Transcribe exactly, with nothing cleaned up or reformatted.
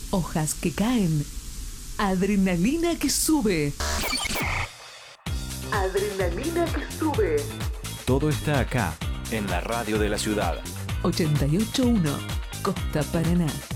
hojas que caen, adrenalina que sube. Adrenalina que sube. Todo está acá, en la radio de la ciudad. ochenta y ocho punto uno, Costa Paraná.